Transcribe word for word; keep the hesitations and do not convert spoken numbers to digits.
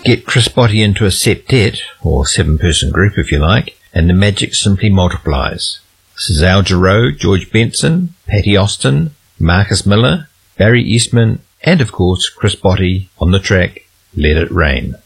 Get Chris Botti into a septet, or seven-person group if you like, and the magic simply multiplies. This is Al Jarreau, George Benson, Patty Austin, Marcus Miller, Barry Eastman, and of course Chris Botti on the track Let It Rain.